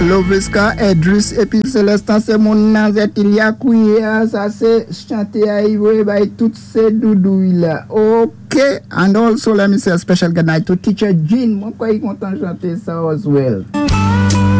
Loviska, Edris, et puis Célestin, c'est mon nazet, il y a couillé, ça c'est chanter à Ivoire, by toutes ces doudouilles là. Ok, and also let me say a special good night to teacher Jean. Moi, quoi, il content chanter ça as well.